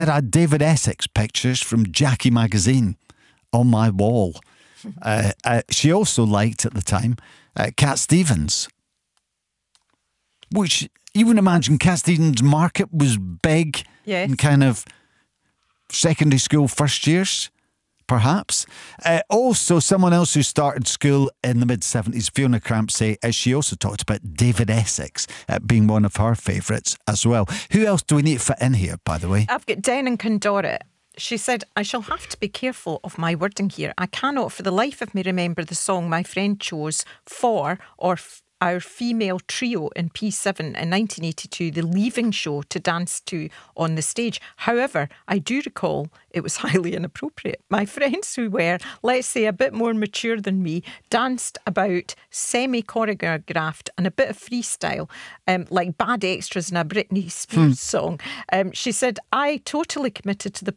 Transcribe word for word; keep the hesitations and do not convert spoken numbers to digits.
said I had David Essex pictures from Jackie magazine on my wall. uh, uh, she also liked at the time uh, Cat Stevens, which you would imagine Cat Stevens' market was big Yes. in kind of secondary school first years, perhaps. Uh, also, someone else who started school in the mid-seventies, Fiona Crampsey, uh, she also talked about David Essex uh, being one of her favourites as well. Who else do we need to fit in here, by the way? I've got Den and Condora. She said, I shall have to be careful of my wording here. I cannot for the life of me remember the song my friend chose for or f- our female trio in P seven in nineteen eighty-two, the Leaving Show, to dance to on the stage. However, I do recall it was highly inappropriate. My friends who were, let's say, a bit more mature than me, danced about semi-choreographed and a bit of freestyle, um, like bad extras in a Britney Spears Hmm. song. Um, she said, I totally committed to the